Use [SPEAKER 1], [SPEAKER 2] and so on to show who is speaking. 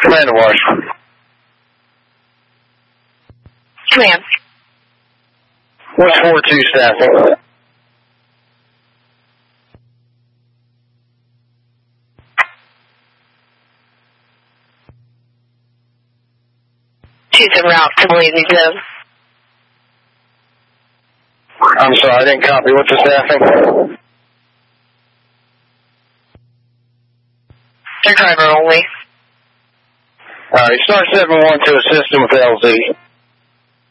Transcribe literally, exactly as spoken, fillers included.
[SPEAKER 1] Command of ours.
[SPEAKER 2] Command.
[SPEAKER 1] What's four two staffing?
[SPEAKER 2] Choose a route to Lazy Zone.
[SPEAKER 1] I'm sorry, I didn't copy. What's the staffing?
[SPEAKER 2] They're driver only.
[SPEAKER 1] Alright, star seven one to assist him with L Z.